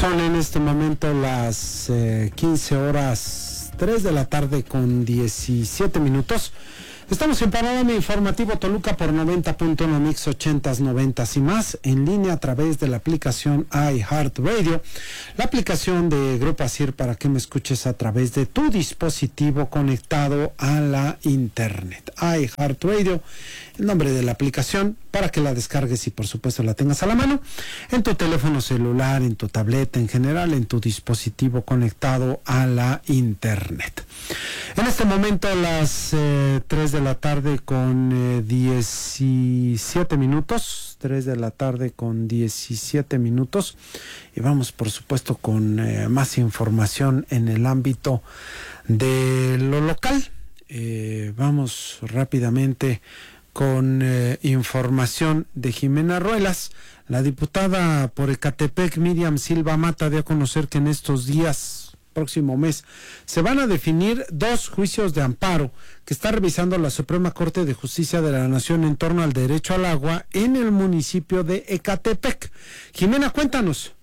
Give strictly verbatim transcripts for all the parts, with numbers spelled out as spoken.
Son en este momento las eh, quince horas tres de la tarde con diecisiete minutos. Estamos en Panorama Informativo Toluca por noventa punto uno Mix ochentas, noventas y más, en línea a través de la aplicación iHeartRadio, la aplicación de Grupo Asir para que me escuches a través de tu dispositivo conectado a la internet. iHeartRadio, el nombre de la aplicación, para que la descargues y por supuesto la tengas a la mano, en tu teléfono celular, en tu tableta, en general, en tu dispositivo conectado a la internet. En este momento las eh, tres de la tarde con eh, diecisiete minutos, tres de la tarde con diecisiete minutos, y vamos por supuesto con eh, más información en el ámbito de lo local. Eh, vamos rápidamente con eh, información de Jimena Ruelas. La diputada por Ecatepec, Miriam Silva Mata, dio a conocer que en estos días, próximo mes, se van a definir dos juicios de amparo que está revisando la Suprema Corte de Justicia de la Nación en torno al derecho al agua en el municipio de Ecatepec. Jimena, cuéntanos.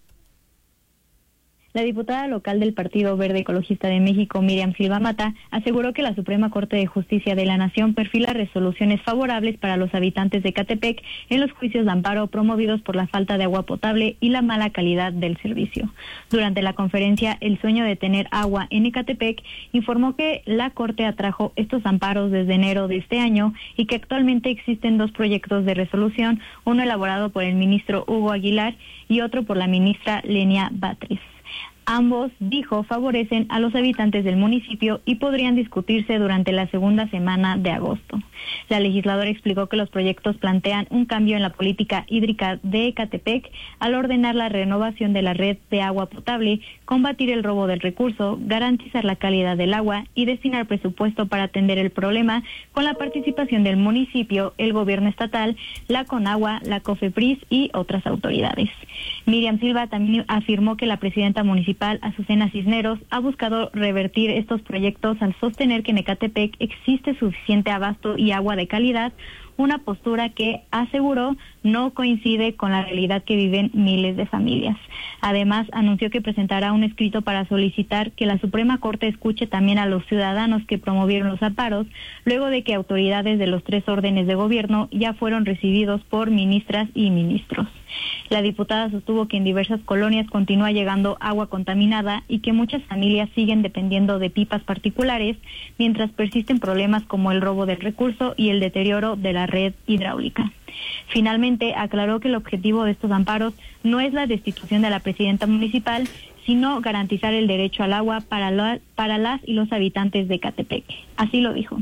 La diputada local del Partido Verde Ecologista de México, Miriam Silva Mata, aseguró que la Suprema Corte de Justicia de la Nación perfila resoluciones favorables para los habitantes de Ecatepec en los juicios de amparo promovidos por la falta de agua potable y la mala calidad del servicio. Durante la conferencia El sueño de tener agua en Ecatepec, informó que la Corte atrajo estos amparos desde enero de este año y que actualmente existen dos proyectos de resolución, uno elaborado por el ministro Hugo Aguilar y otro por la ministra Lenia Batres. Ambos, dijo, favorecen a los habitantes del municipio y podrían discutirse durante la segunda semana de agosto. La legisladora explicó que los proyectos plantean un cambio en la política hídrica de Ecatepec al ordenar la renovación de la red de agua potable, combatir el robo del recurso, garantizar la calidad del agua y destinar presupuesto para atender el problema con la participación del municipio, el gobierno estatal, la Conagua, la COFEPRIS y otras autoridades. Miriam Silva también afirmó que la presidenta municipal, Azucena Cisneros, ha buscado revertir estos proyectos al sostener que en Ecatepec existe suficiente abasto y agua de calidad, una postura que, aseguró, no coincide con la realidad que viven miles de familias. Además, anunció que presentará un escrito para solicitar que la Suprema Corte escuche también a los ciudadanos que promovieron los amparos, luego de que autoridades de los tres órdenes de gobierno ya fueron recibidos por ministras y ministros. La diputada sostuvo que en diversas colonias continúa llegando agua contaminada y que muchas familias siguen dependiendo de pipas particulares, mientras persisten problemas como el robo del recurso y el deterioro de la red hidráulica. Finalmente, aclaró que el objetivo de estos amparos no es la destitución de la presidenta municipal, sino garantizar el derecho al agua para, la, para las y los habitantes de Ecatepec. Así lo dijo.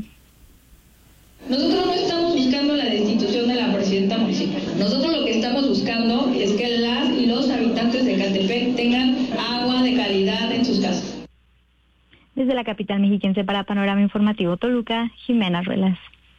Nosotros no estamos buscando la destitución de la presidenta municipal. Nosotros lo que estamos buscando es que las y los habitantes de Ecatepec tengan agua de calidad en sus casas. Desde la capital mexiquense para Panorama Informativo Toluca, Jimena Ruelas.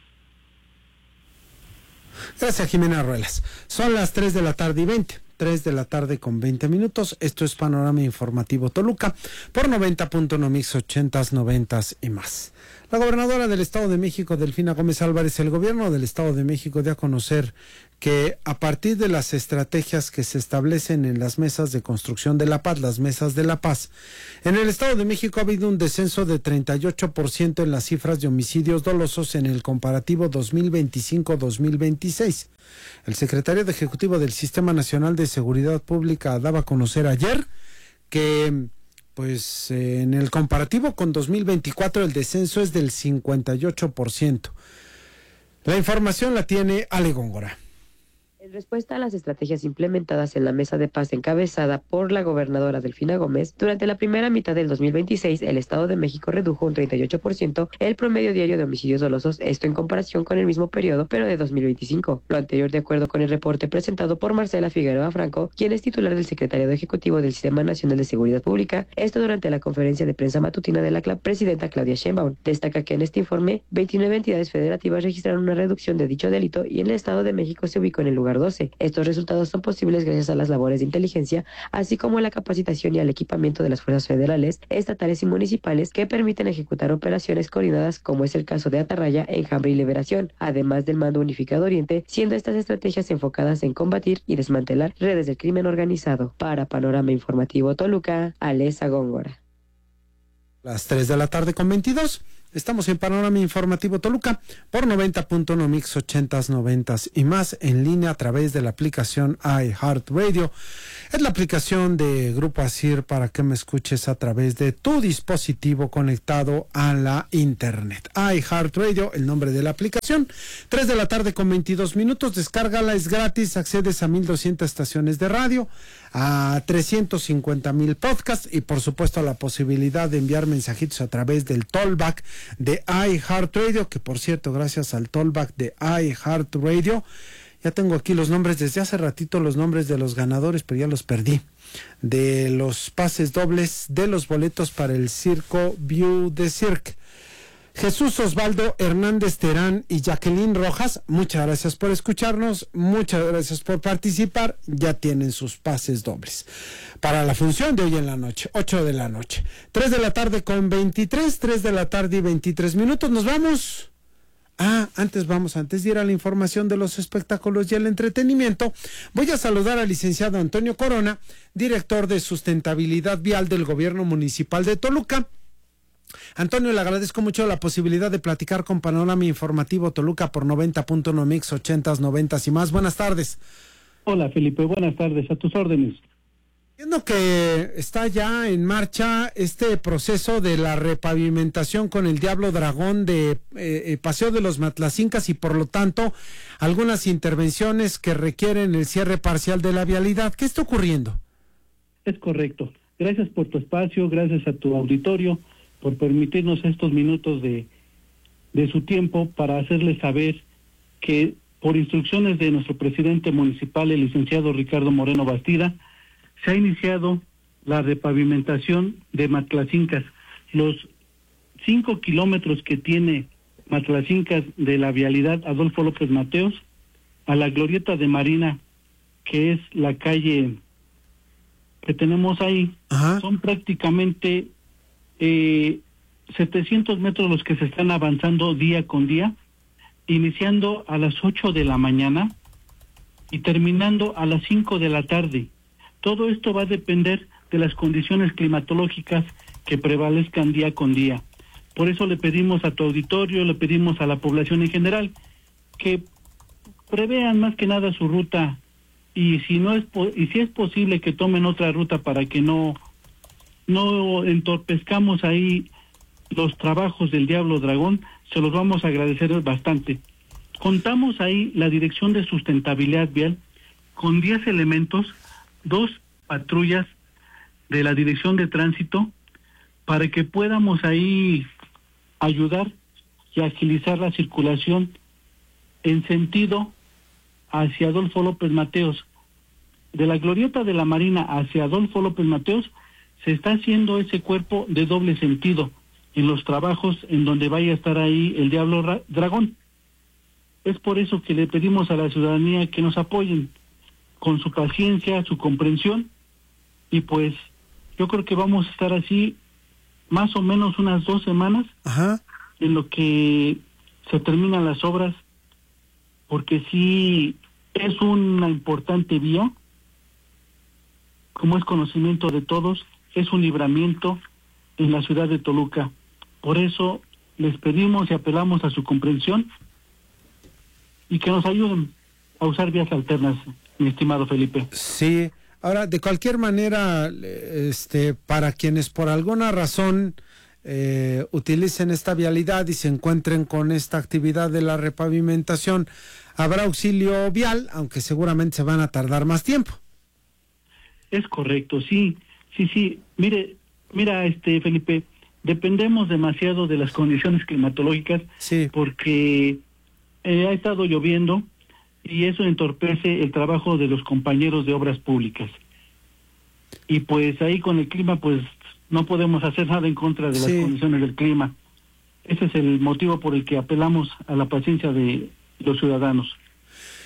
Gracias, Jimena Ruelas. Son las tres de la tarde y veinte. tres de la tarde con veinte minutos. Esto es Panorama Informativo Toluca por noventa punto uno Mix ochentas, noventas y más. La gobernadora del Estado de México, Delfina Gómez Álvarez, el gobierno del Estado de México dio a conocer que a partir de las estrategias que se establecen en las mesas de construcción de la paz, las mesas de la paz, en el Estado de México ha habido un descenso de treinta y ocho por ciento en las cifras de homicidios dolosos en el comparativo dos mil veinticinco dos mil veintiséis. El secretario de Ejecutivo del Sistema Nacional de Seguridad Pública daba a conocer ayer que pues eh, en el comparativo con dos mil veinticuatro el descenso es del cincuenta y ocho por ciento. La información la tiene Ale Góngora. En respuesta a las estrategias implementadas en la mesa de paz encabezada por la gobernadora Delfina Gómez, durante la primera mitad del dos mil veintiséis, el Estado de México redujo un treinta y ocho por ciento el promedio diario de homicidios dolosos, esto en comparación con el mismo periodo, pero de dos mil veinticinco. Lo anterior de acuerdo con el reporte presentado por Marcela Figueroa Franco, quien es titular del Secretariado Ejecutivo del Sistema Nacional de Seguridad Pública, esto durante la conferencia de prensa matutina de la presidenta Claudia Sheinbaum. Destaca que en este informe, veintinueve entidades federativas registraron una reducción de dicho delito y el Estado de México se ubicó en el lugar sumar doce. Estos resultados son posibles gracias a las labores de inteligencia, así como a la capacitación y al equipamiento de las fuerzas federales, estatales y municipales que permiten ejecutar operaciones coordinadas, como es el caso de Atarraya, Enjambre y Liberación, además del Mando Unificado Oriente, siendo estas estrategias enfocadas en combatir y desmantelar redes del crimen organizado. Para Panorama Informativo Toluca, Alesa Góngora. Las tres de la tarde con veintidós. Estamos en Panorama Informativo Toluca por noventa punto uno Mix ochentas, noventas y más en línea a través de la aplicación iHeartRadio. Es la aplicación de Grupo Asir para que me escuches a través de tu dispositivo conectado a la internet. iHeartRadio, el nombre de la aplicación. tres de la tarde con veintidós minutos. Descárgala, es gratis. Accedes a mil doscientas estaciones de radio, a trescientos cincuenta mil podcasts y por supuesto a la posibilidad de enviar mensajitos a través del Tollback de iHeartRadio, que por cierto, gracias al Tollback de iHeartRadio, ya tengo aquí los nombres, desde hace ratito los nombres de los ganadores, pero ya los perdí, de los pases dobles de los boletos para el Circo View de Cirque. Jesús Osvaldo Hernández Terán y Jacqueline Rojas, muchas gracias por escucharnos, muchas gracias por participar, ya tienen sus pases dobles para la función de hoy en la noche, ocho de la noche, tres de la tarde con veintitrés, tres de la tarde y veintitrés minutos, nos vamos. Ah, antes vamos, antes de ir a la información de los espectáculos y el entretenimiento, voy a saludar al licenciado Antonio Corona, director de Sustentabilidad Vial del Gobierno Municipal de Toluca. Antonio, le agradezco mucho la posibilidad de platicar con Panorama Informativo Toluca por noventa punto uno Mix ochentas, noventas y más. Buenas tardes. Hola Felipe, buenas tardes, a tus órdenes. Viendo que está ya en marcha este proceso de la repavimentación con el Diablo Dragón de eh, Paseo de los Matlacincas y por lo tanto algunas intervenciones que requieren el cierre parcial de la vialidad, ¿qué está ocurriendo? Es correcto. Gracias por tu espacio, gracias a tu auditorio por permitirnos estos minutos de, de su tiempo para hacerles saber que por instrucciones de nuestro presidente municipal, el licenciado Ricardo Moreno Bastida, se ha iniciado la repavimentación de Matlacincas. Los cinco kilómetros que tiene Matlacincas de la vialidad Adolfo López Mateos a la glorieta de Marina, que es la calle que tenemos ahí, Ajá. son prácticamente eh, setecientos metros los que se están avanzando día con día, iniciando a las ocho de la mañana y terminando a las cinco de la tarde. Todo esto va a depender de las condiciones climatológicas que prevalezcan día con día. Por eso le pedimos a tu auditorio, le pedimos a la población en general que prevean más que nada su ruta y si no es y si es posible que tomen otra ruta para que no no entorpezcamos ahí los trabajos del Diablo Dragón, se los vamos a agradecer bastante. Contamos ahí la Dirección de Sustentabilidad Vial con diez elementos, dos patrullas de la Dirección de Tránsito, para que podamos ahí ayudar y agilizar la circulación en sentido hacia Adolfo López Mateos. De la glorieta de la Marina hacia Adolfo López Mateos se está haciendo ese cuerpo de doble sentido en los trabajos en donde vaya a estar ahí el Diablo Dragón. Es por eso que le pedimos a la ciudadanía que nos apoyen con su paciencia, su comprensión, y pues yo creo que vamos a estar así más o menos unas dos semanas Ajá. en lo que se terminan las obras, porque sí es una importante vía, como es conocimiento de todos, es un libramiento en la ciudad de Toluca. Por eso les pedimos y apelamos a su comprensión y que nos ayuden a usar vías alternas, mi estimado Felipe. Sí, ahora de cualquier manera, este, para quienes por alguna razón eh, utilicen esta vialidad y se encuentren con esta actividad de la repavimentación, habrá auxilio vial, aunque seguramente se van a tardar más tiempo. Es correcto, sí, sí, sí. Mire, mira, este Felipe, dependemos demasiado de las condiciones climatológicas, sí. porque eh, ha estado lloviendo y eso entorpece el trabajo de los compañeros de obras públicas. Y pues ahí con el clima, pues no podemos hacer nada en contra de las sí. condiciones del clima. Ese es el motivo por el que apelamos a la paciencia de los ciudadanos.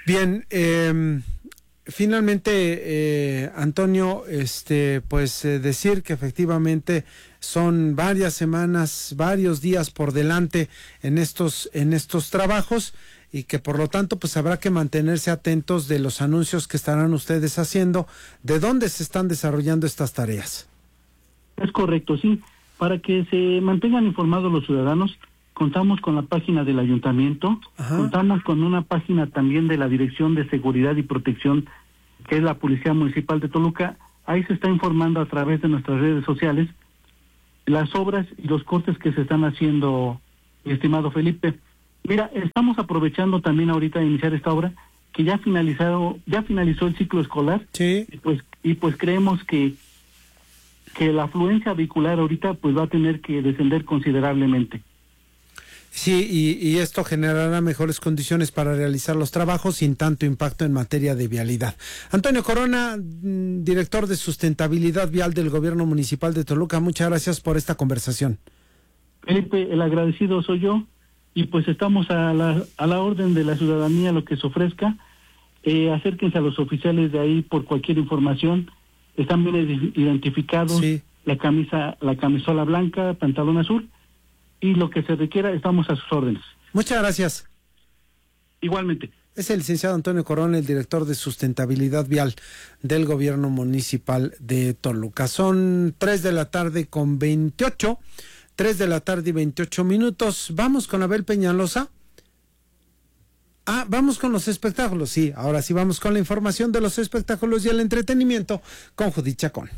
Bien, eh, finalmente, eh, Antonio, este, pues eh, decir que efectivamente son varias semanas, varios días por delante en estos, en estos trabajos, y que por lo tanto pues habrá que mantenerse atentos de los anuncios que estarán ustedes haciendo, de dónde se están desarrollando estas tareas. Es correcto, sí. Para que se mantengan informados los ciudadanos, contamos con la página del ayuntamiento, Ajá. contamos con una página también de la Dirección de Seguridad y Protección, que es la Policía Municipal de Toluca. Ahí se está informando a través de nuestras redes sociales las obras y los cortes que se están haciendo, mi estimado Felipe. Mira, estamos aprovechando también ahorita de iniciar esta obra, que ya finalizado, ya finalizó el ciclo escolar, sí. y pues, y pues creemos que que la afluencia vehicular ahorita pues va a tener que descender considerablemente. Sí, y, y esto generará mejores condiciones para realizar los trabajos sin tanto impacto en materia de vialidad. Antonio Corona, director de Sustentabilidad Vial del Gobierno Municipal de Toluca, muchas gracias por esta conversación. Felipe, el agradecido soy yo, y pues estamos a la, a la orden de la ciudadanía, lo que se ofrezca. Eh, acérquense a los oficiales de ahí por cualquier información. Están bien identificados, sí. la camisa, la camisola blanca, pantalón azul, y lo que se requiera, estamos a sus órdenes. Muchas gracias. Igualmente. Es el licenciado Antonio Corona, el director de Sustentabilidad Vial del Gobierno Municipal de Toluca. Son tres de la tarde con veintiocho, tres de la tarde y veintiocho minutos. Vamos con Abel Peñalosa. Ah, vamos con los espectáculos, sí, ahora sí vamos con la información de los espectáculos y el entretenimiento con Judith Chacón.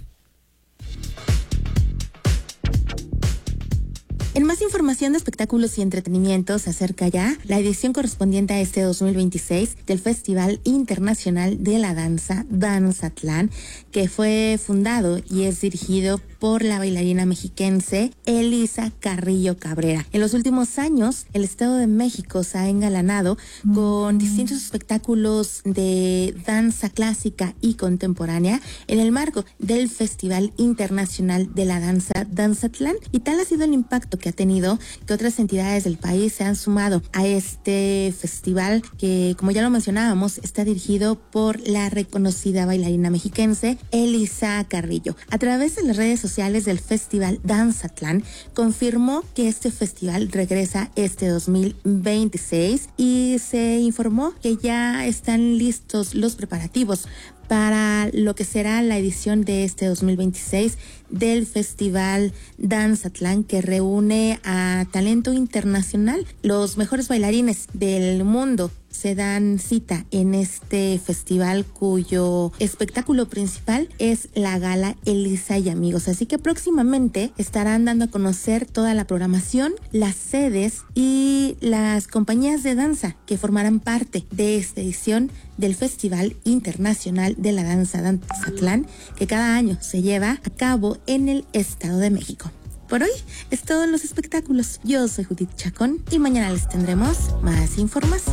En más información de espectáculos y entretenimiento se acerca ya la edición correspondiente a este dos mil veintiséis del Festival Internacional de la Danza Danzatlán, que fue fundado y es dirigido por la bailarina mexiquense Elisa Carrillo Cabrera. En los últimos años, el Estado de México se ha engalanado con distintos espectáculos de danza clásica y contemporánea en el marco del Festival Internacional de la Danza Danzatlán, y tal ha sido el impacto que ha tenido que otras entidades del país se han sumado a este festival que, como ya lo mencionábamos, está dirigido por la reconocida bailarina mexiquense Elisa Carrillo. A través de las redes sociales del Festival Danzatlán, confirmó que este festival regresa este dos mil veintiséis y se informó que ya están listos los preparativos para lo que será la edición de este dos mil veintiséis del Festival Danzatlán, que reúne a talento internacional. Los mejores bailarines del mundo se dan cita en este festival, cuyo espectáculo principal es la gala Elisa y Amigos. Así que próximamente estarán dando a conocer toda la programación, las sedes y las compañías de danza que formarán parte de esta edición del Festival Internacional de la Danza Danzatlán, que cada año se lleva a cabo en el Estado de México. Por hoy es todo en los espectáculos. Yo soy Judith Chacón y mañana les tendremos más información.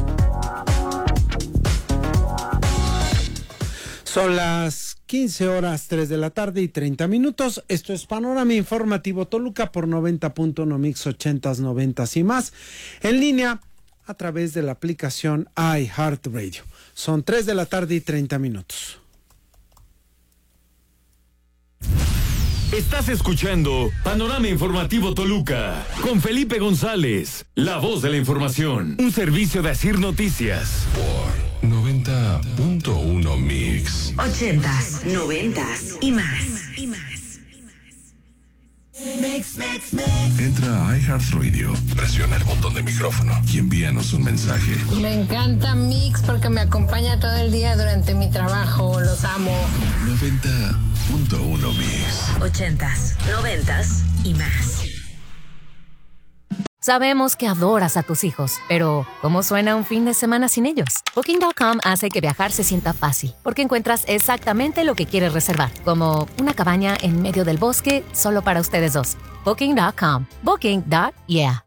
Son las quince horas, tres de la tarde y treinta minutos. Esto es Panorama Informativo Toluca por noventa punto uno Mix ochentas, noventas y más. En línea a través de la aplicación iHeartRadio. Son tres de la tarde y treinta minutos. Estás escuchando Panorama Informativo Toluca con Felipe González, la voz de la información. Un servicio de Asir Noticias. Por noventa punto uno Mix. Ochentas, noventas y más. Y más. Mix, mix, mix. Entra a iHeartRadio, presiona el botón de micrófono y envíanos un mensaje. Me encanta Mix porque me acompaña todo el día durante mi trabajo. Los amo. noventa punto uno Mix. Ochentas, noventas y más. Sabemos que adoras a tus hijos, pero ¿cómo suena un fin de semana sin ellos? Booking punto com hace que viajar se sienta fácil, porque encuentras exactamente lo que quieres reservar, como una cabaña en medio del bosque solo para ustedes dos. Booking punto com. Booking. Yeah.